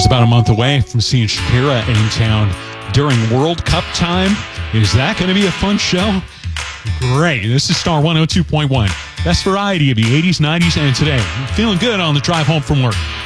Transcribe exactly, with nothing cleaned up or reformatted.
just about a month away from seeing Shakira in town during World Cup time. Is that going to be a fun show? Great. This is Star one oh two point one. Best variety of the eighties, nineties, and today. Feeling good on the drive home from work.